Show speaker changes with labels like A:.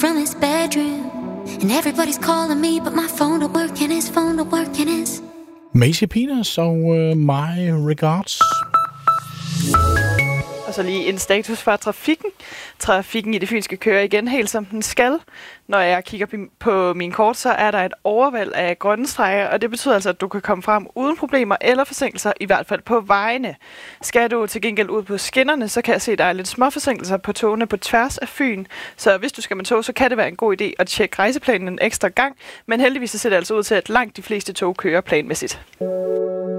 A: from his bedroom. And everybody's calling me, but my phone don't work and his phone don't work and his.
B: Maisie Peters og My Regards.
C: Og så lige en status fra trafikken. Trafikken i det fynske kører igen helt som den skal. Når jeg kigger på min kort, så er der et overvæld af grønne streger, og det betyder altså, at du kan komme frem uden problemer eller forsinkelser, i hvert fald på vejene. Skal du til gengæld ud på skinnerne, så kan jeg se, at der er lidt små forsinkelser på togene på tværs af Fyn. Så hvis du skal med tog, så kan det være en god idé at tjekke rejseplanen en ekstra gang, men heldigvis så ser det altså ud til, at langt de fleste tog kører planmæssigt.